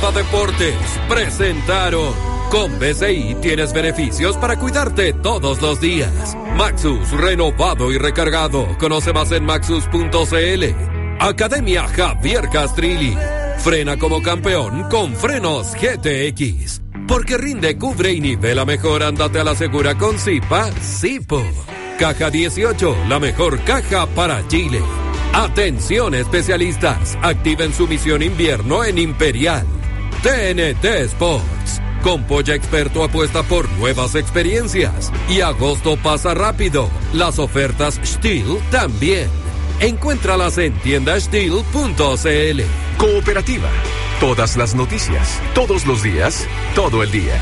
Z Deportes presentaron. Con BCI tienes beneficios para cuidarte todos los días. Maxus, renovado y recargado. Conoce más en maxus.cl. Academia Javier Castrilli. Frena como campeón con frenos GTX. Porque rinde, cubre y nivela mejor, ándate a la segura con Zipa Zipo. Caja 18, la mejor caja para Chile. Atención especialistas, activen su misión invierno en Imperial. TNT Sports. Con Polla Experto apuesta por nuevas experiencias. Y agosto pasa rápido. Las ofertas Steel también. Encuéntralas en tiendasteel.cl. Cooperativa. Todas las noticias, todos los días, todo el día.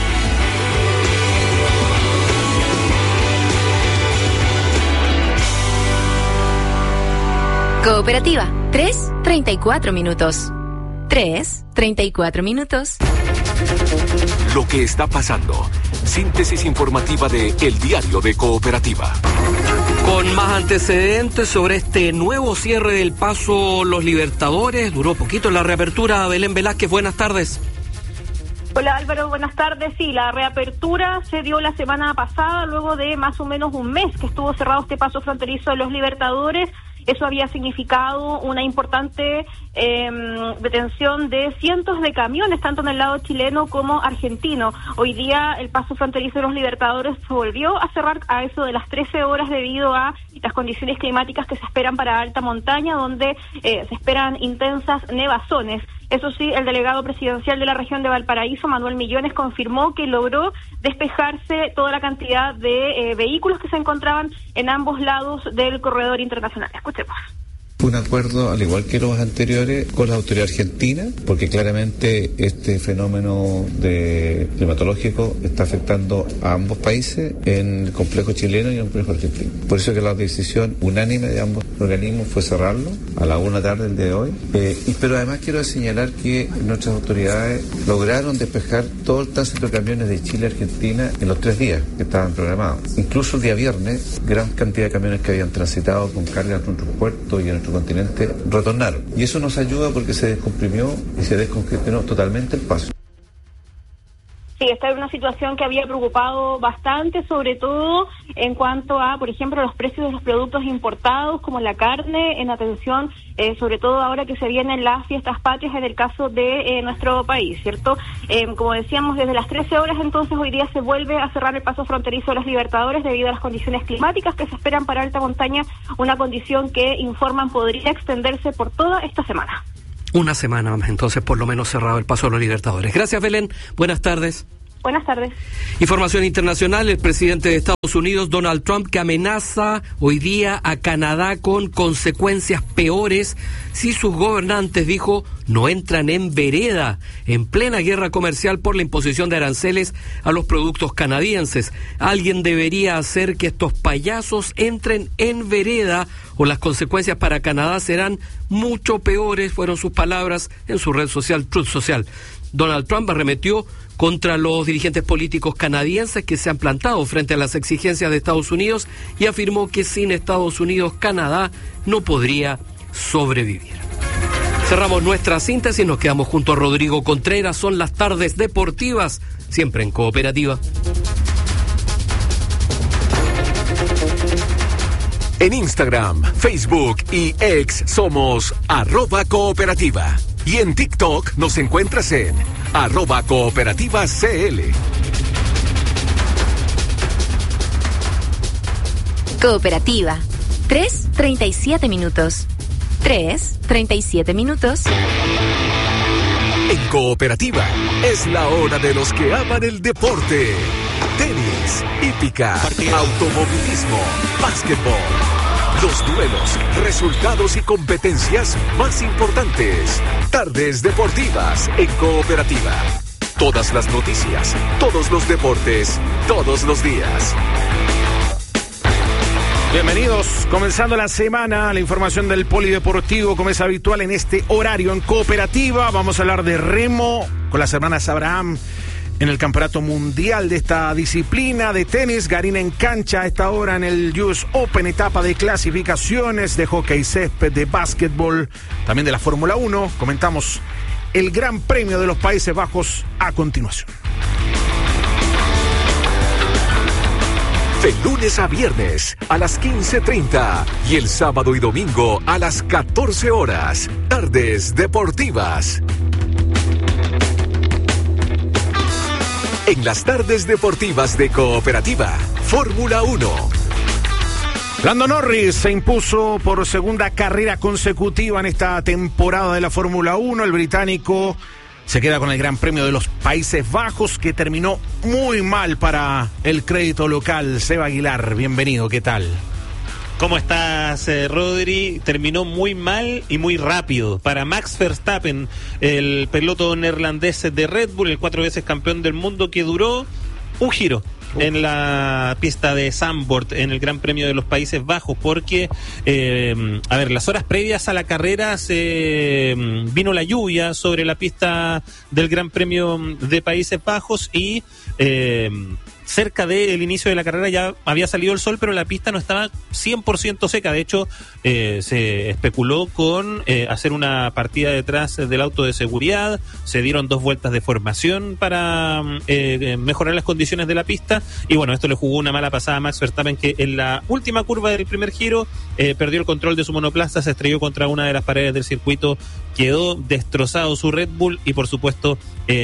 Cooperativa, 3:34 minutos. 3:34 minutos. Lo que está pasando. Síntesis informativa de El Diario de Cooperativa. Con más antecedentes sobre este nuevo cierre del Paso Los Libertadores, duró poquito la reapertura. Belén Velázquez, buenas tardes. Hola Álvaro, buenas tardes. Sí, la reapertura se dio la semana pasada, luego de más o menos un mes que estuvo cerrado este paso fronterizo de Los Libertadores. Eso había significado una importante detención de cientos de camiones, tanto en el lado chileno como argentino. Hoy día el paso fronterizo de Los Libertadores se volvió a cerrar a eso de las 13 horas debido a las condiciones climáticas que se esperan para alta montaña, donde se esperan intensas nevazones. Eso sí, el delegado presidencial de la región de Valparaíso, Manuel Millones, confirmó que logró despejarse toda la cantidad de vehículos que se encontraban en ambos lados del corredor internacional. Escuchemos. Un acuerdo, al igual que los anteriores, con la autoridad argentina, porque claramente este fenómeno climatológico está afectando a ambos países, en el complejo chileno y en el complejo argentino. Por eso que la decisión unánime de ambos organismos fue cerrarlo a la 1:00 del día de hoy. Pero además quiero señalar que nuestras autoridades lograron despejar todo el tránsito de camiones de Chile a Argentina en los 3 días que estaban programados. Incluso el día viernes, gran cantidad de camiones que habían transitado con carga en nuestros puertos y en nuestro continente retornaron. Y eso nos ayuda porque se descomprimió y se descongestionó totalmente el paso. Sí, esta es una situación que había preocupado bastante, sobre todo en cuanto a, por ejemplo, los precios de los productos importados, como la carne, en atención, sobre todo ahora que se vienen las fiestas patrias en el caso de nuestro país, ¿cierto? Como decíamos, desde las 13 horas, entonces, hoy día se vuelve a cerrar el paso fronterizo de Los Libertadores debido a las condiciones climáticas que se esperan para alta montaña, una condición que informan podría extenderse por toda esta semana. Una semana, entonces, por lo menos cerrado el Paso de los Libertadores. Gracias, Belén. Buenas tardes. Buenas tardes. Información internacional, el presidente de Estados Unidos, Donald Trump, que amenaza hoy día a Canadá con consecuencias peores si sus gobernantes, dijo, no entran en vereda en plena guerra comercial por la imposición de aranceles a los productos canadienses. Alguien debería hacer que estos payasos entren en vereda o las consecuencias para Canadá serán mucho peores, fueron sus palabras en su red social Truth Social. Donald Trump arremetió contra los dirigentes políticos canadienses que se han plantado frente a las exigencias de Estados Unidos y afirmó que sin Estados Unidos, Canadá no podría sobrevivir. Cerramos nuestra síntesis, nos quedamos junto a Rodrigo Contreras, son las tardes deportivas, siempre en Cooperativa. En Instagram, Facebook y X somos @cooperativa. Y en TikTok nos encuentras en @cooperativacl. Cooperativa, 3:37 minutos. 3:37 minutos. En Cooperativa es la hora de los que aman el deporte. Tenis, hípica, automovilismo, básquetbol. Los duelos, resultados y competencias más importantes. Tardes deportivas en Cooperativa. Todas las noticias, todos los deportes, todos los días. Bienvenidos, comenzando la semana, la información del polideportivo como es habitual en este horario en Cooperativa. Vamos a hablar de remo con las hermanas Abraham en el campeonato mundial de esta disciplina de tenis. Garina en cancha a esta hora en el US Open, etapa de clasificaciones de hockey césped, de básquetbol, también de la Fórmula 1. Comentamos el Gran Premio de los Países Bajos a continuación. De lunes a viernes a las 15:30 y el sábado y domingo a las 14 horas. Tardes Deportivas. En las tardes deportivas de Cooperativa, Fórmula 1. Lando Norris se impuso por segunda carrera consecutiva en esta temporada de la Fórmula 1. El británico se queda con el Gran Premio de los Países Bajos, que terminó muy mal para el crédito local. Seba Aguilar, bienvenido, ¿qué tal? ¿Cómo estás, Rodri? Terminó muy mal y muy rápido para Max Verstappen, el piloto neerlandés de Red Bull, el 4 veces campeón del mundo, que duró un giro en la pista de Zandvoort en el Gran Premio de los Países Bajos, porque las horas previas a la carrera se vino la lluvia sobre la pista del Gran Premio de Países Bajos y cerca del inicio de la carrera ya había salido el sol, pero la pista no estaba 100% seca. De hecho, se especuló con hacer una partida detrás del auto de seguridad. Se dieron 2 vueltas de formación para mejorar las condiciones de la pista. Y bueno, esto le jugó una mala pasada a Max Verstappen, que en la última curva del primer giro perdió el control de su monoplaza, se estrelló contra una de las paredes del circuito, quedó destrozado su Red Bull y por supuesto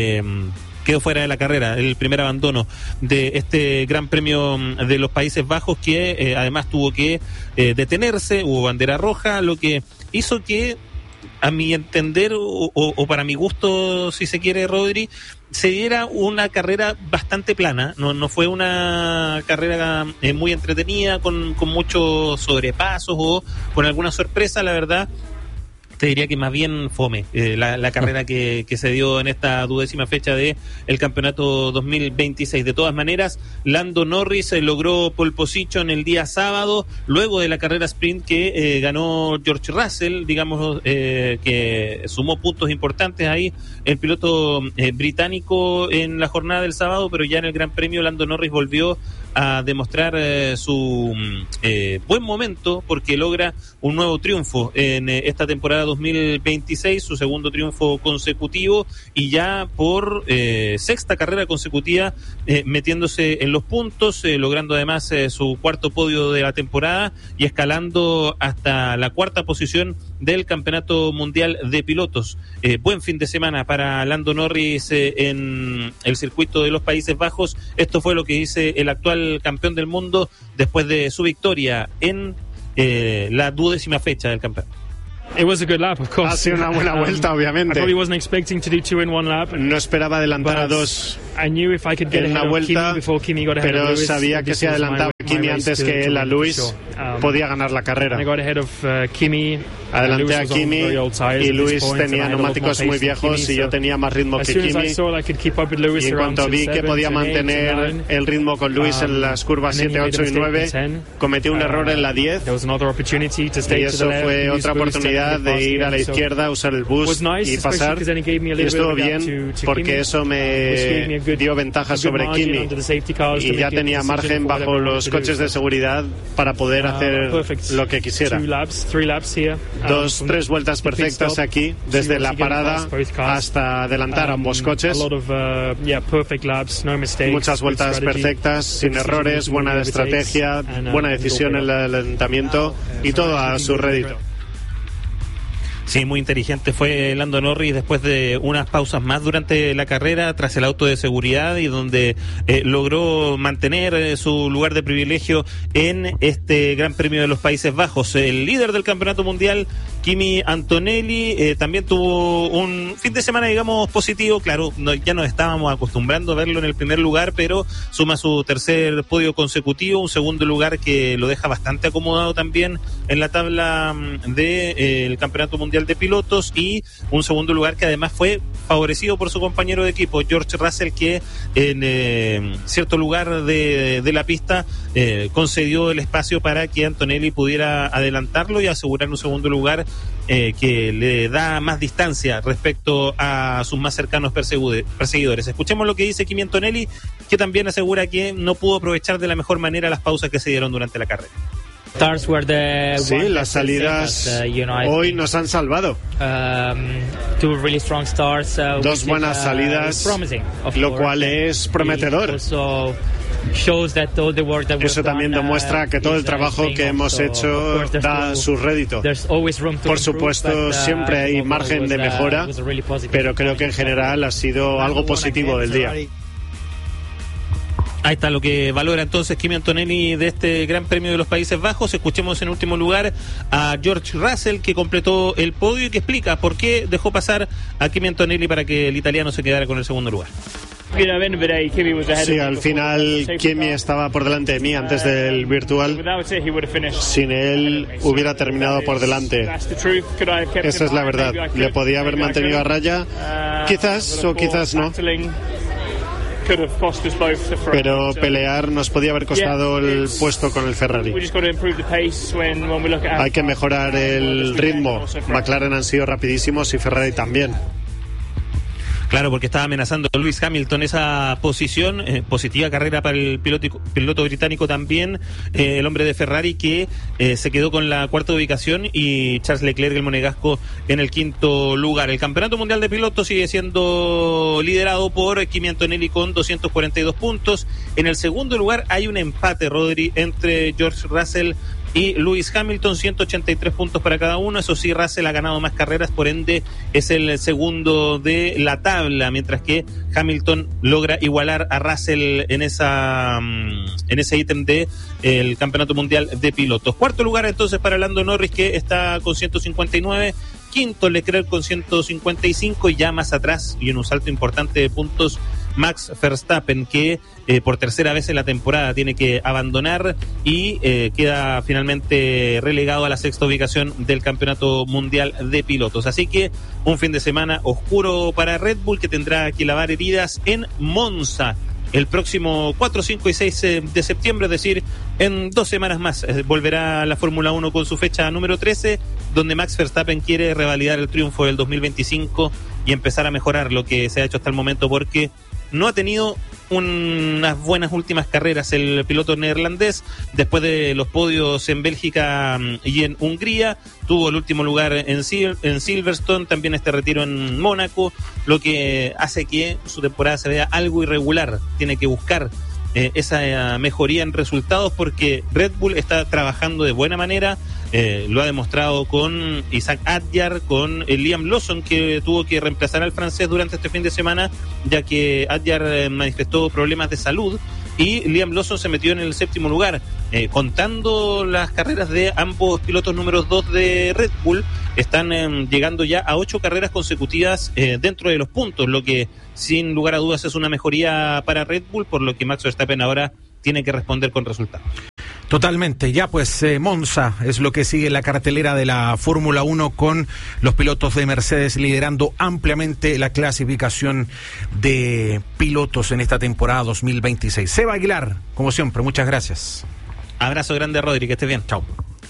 quedó fuera de la carrera, el primer abandono de este Gran Premio de los Países Bajos, que además tuvo que detenerse, hubo bandera roja, lo que hizo que, a mi entender, o para mi gusto, si se quiere, Rodri, se diera una carrera bastante plana. No fue una carrera muy entretenida, con muchos sobrepasos o con alguna sorpresa, la verdad. Te diría que más bien fome la carrera que se dio en esta 12ª fecha de el campeonato 2026. De todas maneras, Lando Norris logró pole position el día sábado, luego de la carrera sprint que ganó George Russell, digamos, que sumó puntos importantes ahí el piloto británico en la jornada del sábado, pero ya en el Gran Premio Lando Norris volvió a demostrar su buen momento, porque logra un nuevo triunfo en esta temporada 2026, su segundo triunfo consecutivo, y ya por sexta carrera consecutiva metiéndose en los puntos, logrando además su cuarto podio de la temporada y escalando hasta la cuarta posición del Campeonato Mundial de Pilotos. Buen fin de semana para Lando Norris en el circuito de los Países Bajos. Esto fue lo que dice el actual campeón del mundo después de su victoria en la 12ª fecha del campeonato. It was a good lap, of course. Ha sido una buena vuelta, obviamente. I probably wasn't expecting to do 2 in 1 lap. No esperaba adelantar a 2 en una vuelta, pero sabía que si adelantaba a Kimi antes que él a Lewis, podía ganar la carrera. Adelanté a Kimi y Lewis tenía neumáticos muy viejos y yo tenía más ritmo que Kimi. Y en cuanto vi que podía mantener el ritmo con Lewis en las curvas 7, 8 y 9, cometí un error en la 10 y eso fue otra oportunidad de ir a la izquierda, usar el boost y pasar. Y estuvo bien porque eso me dio ventaja sobre Kimi y ya tenía margen bajo los coches de seguridad para poder hacer lo que quisiera. 2-3 vueltas perfectas aquí, desde la parada hasta adelantar a ambos coches. Muchas vueltas perfectas, sin errores, buena estrategia, buena decisión en el adelantamiento y todo a su rédito. Sí, muy inteligente fue Lando Norris después de unas pausas más durante la carrera tras el auto de seguridad y donde logró mantener su lugar de privilegio en este Gran Premio de los Países Bajos. El líder del campeonato mundial, Kimi Antonelli, también tuvo un fin de semana, digamos, positivo. Claro, ya nos estábamos acostumbrando a verlo en el primer lugar, pero suma su tercer podio consecutivo, un segundo lugar que lo deja bastante acomodado también en la tabla del campeonato mundial de pilotos, y un segundo lugar que además fue favorecido por su compañero de equipo George Russell, que en cierto lugar de la pista concedió el espacio para que Antonelli pudiera adelantarlo y asegurar un segundo lugar que le da más distancia respecto a sus más cercanos perseguidores. Escuchemos lo que dice Kimi Antonelli, que también asegura que no pudo aprovechar de la mejor manera las pausas que se dieron durante la carrera. Sí, las salidas hoy nos han salvado. Dos buenas salidas, lo cual es prometedor. Eso también demuestra que todo el trabajo que hemos hecho da su rédito. Por supuesto, siempre hay margen de mejora, pero creo que en general ha sido algo positivo del día. Ahí está lo que valora entonces Kimi Antonelli de este Gran Premio de los Países Bajos. Escuchemos en último lugar a George Russell, que completó el podio y que explica por qué dejó pasar a Kimi Antonelli para que el italiano se quedara con el segundo lugar. Sí, al final Kimi estaba por delante de mí antes del virtual. Sin él hubiera terminado por delante. Esa es la verdad. Le podía haber mantenido a raya, quizás o quizás no. Pero pelear nos podía haber costado el puesto con el Ferrari. Hay que mejorar el ritmo. McLaren han sido rapidísimos y Ferrari también. Claro, porque estaba amenazando a Lewis Hamilton esa posición. Positiva carrera para el piloto británico también, el hombre de Ferrari, que se quedó con la cuarta ubicación, y Charles Leclerc, el monegasco, en el quinto lugar. El campeonato mundial de pilotos sigue siendo liderado por Kimi Antonelli con 242 puntos. En el segundo lugar hay un empate, Rodri, entre George Russell y Lewis Hamilton, 183 puntos para cada uno. Eso sí, Russell ha ganado más carreras, por ende es el segundo de la tabla, mientras que Hamilton logra igualar a Russell en ese ítem de el campeonato mundial de pilotos. Cuarto lugar entonces para Lando Norris, que está con 159. Quinto Leclerc con 155, y ya más atrás y en un salto importante de puntos Max Verstappen, que por tercera vez en la temporada tiene que abandonar y queda finalmente relegado a la sexta ubicación del campeonato mundial de pilotos. Así que un fin de semana oscuro para Red Bull, que tendrá que lavar heridas en Monza el próximo 4, 5 y 6 de septiembre, es decir, en 2 semanas más. Volverá la Fórmula 1 con su fecha número 13, donde Max Verstappen quiere revalidar el triunfo del 2025 y empezar a mejorar lo que se ha hecho hasta el momento, porque no ha tenido unas buenas últimas carreras el piloto neerlandés. Después de los podios en Bélgica y en Hungría, tuvo el último lugar en Silverstone, también este retiro en Mónaco, lo que hace que su temporada se vea algo irregular. Tiene que buscar esa mejoría en resultados, porque Red Bull está trabajando de buena manera. Lo ha demostrado con Isaac Adjar, con Liam Lawson, que tuvo que reemplazar al francés durante este fin de semana, ya que Adjar manifestó problemas de salud, y Liam Lawson se metió en el séptimo lugar. Contando las carreras de ambos pilotos números 2 de Red Bull, están llegando ya a 8 carreras consecutivas dentro de los puntos, lo que sin lugar a dudas es una mejoría para Red Bull, por lo que Max Verstappen ahora tiene que responder con resultados. Totalmente, ya pues Monza es lo que sigue en la cartelera de la Fórmula 1, con los pilotos de Mercedes liderando ampliamente la clasificación de pilotos en esta temporada 2026. Seba Aguilar, como siempre, muchas gracias. Abrazo grande, Rodri, que estés bien. Chao.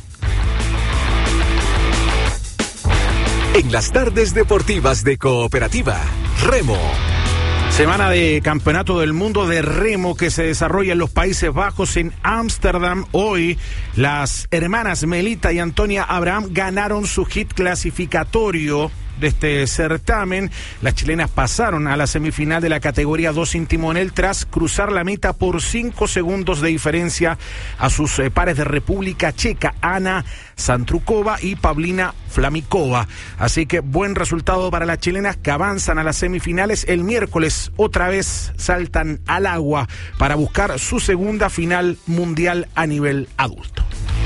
En las tardes deportivas de Cooperativa, Remo. Semana de Campeonato del Mundo de Remo que se desarrolla en los Países Bajos, en Ámsterdam. Hoy las hermanas Melita y Antonia Abraham ganaron su hit clasificatorio de este certamen. Las chilenas pasaron a la semifinal de la categoría 2 sin timonel tras cruzar la meta por 5 segundos de diferencia a sus pares de República Checa, Ana Santrukova y Pavlina Flamikova. Así que buen resultado para las chilenas, que avanzan a las semifinales. El miércoles otra vez saltan al agua para buscar su segunda final mundial a nivel adulto.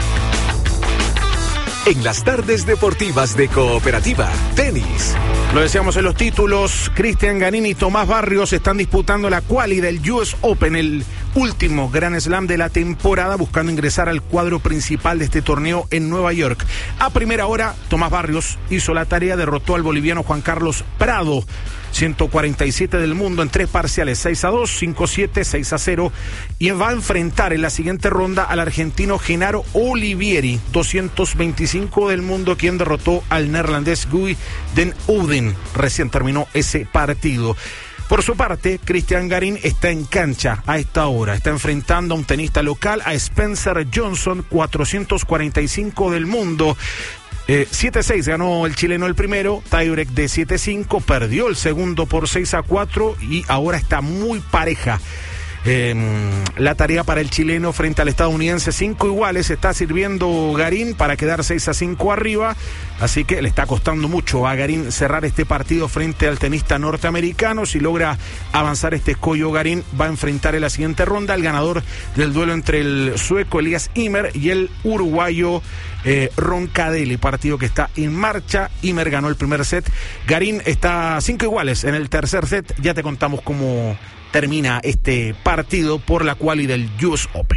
En las tardes deportivas de Cooperativa, tenis. Lo decíamos en los títulos, Cristian Garín y Tomás Barrios están disputando la quali del US Open, el último Grand Slam de la temporada, buscando ingresar al cuadro principal de este torneo en Nueva York. A primera hora, Tomás Barrios hizo la tarea, derrotó al boliviano Juan Carlos Prado, 147 del mundo en 3 parciales, 6-2, 5-7, 6-0, y va a enfrentar en la siguiente ronda al argentino Genaro Olivieri, 225 del mundo, quien derrotó al neerlandés Guy den Ouden. Recién terminó ese partido. Por su parte, Cristian Garín está en cancha a esta hora. Está enfrentando a un tenista local, a Spencer Johnson, 445 del mundo. 7-6 ganó el chileno el primero, tiebreak de 7-5, perdió el segundo por 6-4 y ahora está muy pareja. La tarea para el chileno frente al estadounidense, 5 iguales, está sirviendo Garín para quedar 6-5 arriba, así que le está costando mucho a Garín cerrar este partido frente al tenista norteamericano. Si logra avanzar este escollo, Garín va a enfrentar en la siguiente ronda al ganador del duelo entre el sueco Elias Ymer y el uruguayo Roncadeli, partido que está en marcha. Ymer ganó el primer set, Garín está 5 iguales en el tercer set. Ya te contamos cómo termina este partido por la quali del US Open.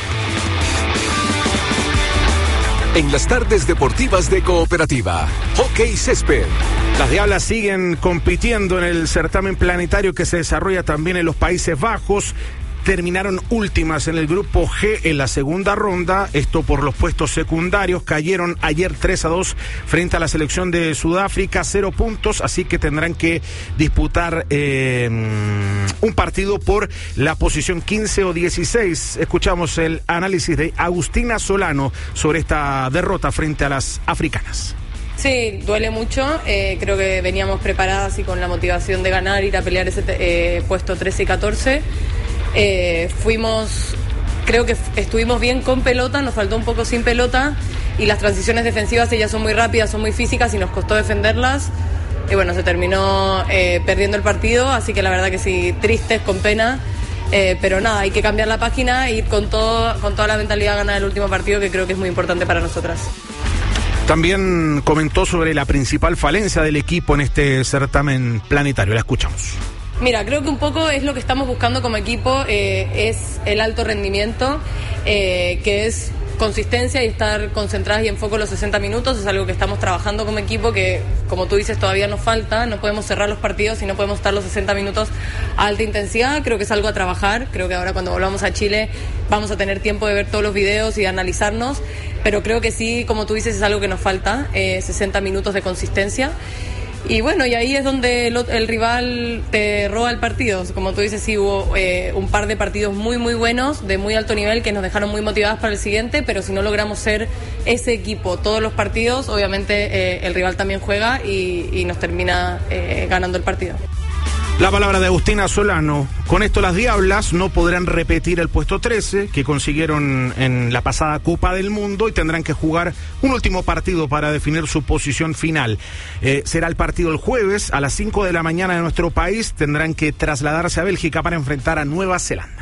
En las tardes deportivas de Cooperativa, Hockey Césped. Las Diablas siguen compitiendo en el certamen planetario que se desarrolla también en los Países Bajos. Terminaron últimas en el grupo G en la segunda ronda, esto por los puestos secundarios. Cayeron ayer 3-2 frente a la selección de Sudáfrica, 0 puntos, así que tendrán que disputar un partido por la posición 15 o 16. Escuchamos el análisis de Agustina Solano sobre esta derrota frente a las africanas. Sí, duele mucho. Creo que veníamos preparadas y con la motivación de ganar, ir a pelear ese puesto 13 y 14. Creo que estuvimos bien con pelota, nos faltó un poco sin pelota, y las transiciones defensivas ellas son muy rápidas, son muy físicas y nos costó defenderlas. Y bueno, se terminó perdiendo el partido, así que la verdad que sí, tristes, con pena, pero nada, hay que cambiar la página e ir con toda la mentalidad a ganar el último partido, que creo que es muy importante para nosotras. También comentó sobre la principal falencia del equipo en este certamen planetario. La escuchamos. Mira, creo que un poco es lo que estamos buscando como equipo, es el alto rendimiento, que es consistencia y estar concentradas y en foco los 60 minutos. Es algo que estamos trabajando como equipo, que como tú dices todavía nos falta. No podemos cerrar los partidos y no podemos estar los 60 minutos a alta intensidad. Creo que es algo a trabajar. Creo que ahora cuando volvamos a Chile vamos a tener tiempo de ver todos los videos y de analizarnos, pero creo que sí, como tú dices, es algo que nos falta, 60 minutos de consistencia. Y bueno, y ahí es donde el rival te roba el partido. Como tú dices, sí hubo un par de partidos muy muy buenos, de muy alto nivel, que nos dejaron muy motivadas para el siguiente, pero si no logramos ser ese equipo todos los partidos, obviamente el rival también juega y nos termina ganando el partido. La palabra de Agustina Solano. Con esto las Diablas no podrán repetir el puesto 13 que consiguieron en la pasada Copa del Mundo y tendrán que jugar un último partido para definir su posición final. Será el partido el jueves a las 5 de la mañana de nuestro país. Tendrán que trasladarse a Bélgica para enfrentar a Nueva Zelanda.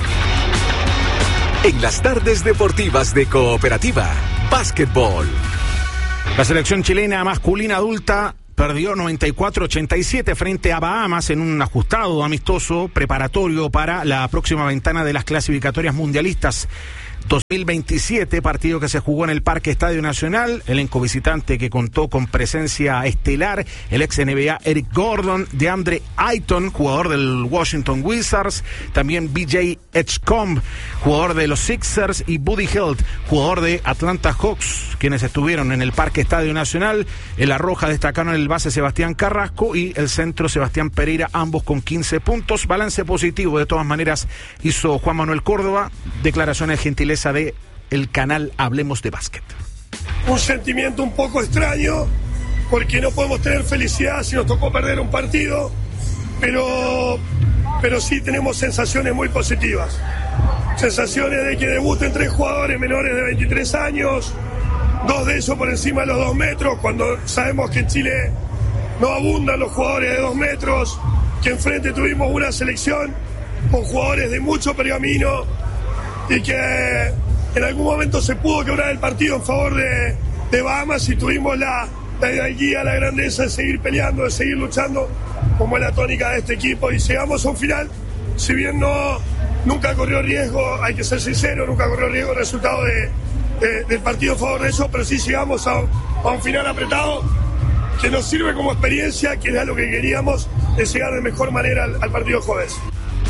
En las tardes deportivas de Cooperativa, básquetbol. La selección chilena masculina adulta perdió 94-87 frente a Bahamas en un ajustado amistoso preparatorio para la próxima ventana de las clasificatorias mundialistas 2027, partido que se jugó en el Parque Estadio Nacional. Elenco visitante que contó con presencia estelar el ex NBA Eric Gordon, DeAndre Ayton, jugador del Washington Wizards, también BJ Edgecombe, jugador de los Sixers, y Buddy Hield, jugador de Atlanta Hawks, quienes estuvieron en el Parque Estadio Nacional. En la roja destacaron el base Sebastián Carrasco y el centro Sebastián Pereira, ambos con 15 puntos. Balance positivo de todas maneras hizo Juan Manuel Córdoba. Declaraciones gentileza de el canal Hablemos de Básquet. Un sentimiento un poco extraño, porque no podemos tener felicidad si nos tocó perder un partido, pero sí tenemos sensaciones muy positivas. Sensaciones de que debuten 3 jugadores menores de 23 años, 2 de ellos por encima de los 2 metros, cuando sabemos que en Chile no abundan los jugadores de 2 metros, que enfrente tuvimos una selección con jugadores de mucho pergamino, y que en algún momento se pudo quebrar el partido en favor de Bahamas, y tuvimos la hidalguía, la grandeza de seguir peleando, de seguir luchando, como es la tónica de este equipo, y llegamos a un final. Si bien nunca corrió riesgo, hay que ser sincero, nunca corrió riesgo el resultado del partido en favor de ellos, pero sí llegamos a un final apretado que nos sirve como experiencia, que era lo que queríamos, de llegar de mejor manera al partido jueves.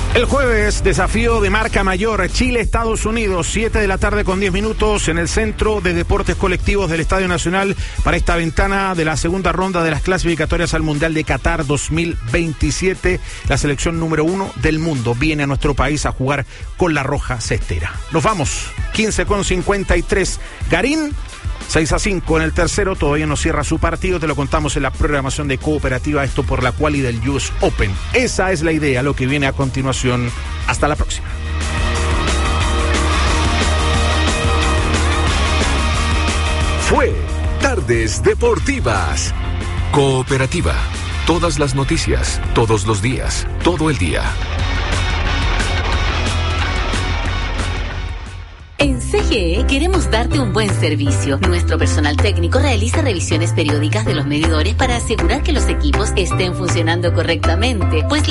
El jueves, desafío de marca mayor, Chile-Estados Unidos, 7:10 p.m. en el Centro de Deportes Colectivos del Estadio Nacional para esta ventana de la segunda ronda de las clasificatorias al Mundial de Qatar 2027. La selección número 1 del mundo viene a nuestro país a jugar con la Roja Cestera. Nos vamos, 15:53. Garín, 6-5 en el tercero, todavía no cierra su partido, te lo contamos en la programación de Cooperativa, esto por la quali del US Open. Esa es la idea, lo que viene a continuación. Hasta la próxima. Fue Tardes Deportivas. Cooperativa. Todas las noticias, todos los días, todo el día. En CGE queremos darte un buen servicio. Nuestro personal técnico realiza revisiones periódicas de los medidores para asegurar que los equipos estén funcionando correctamente, pues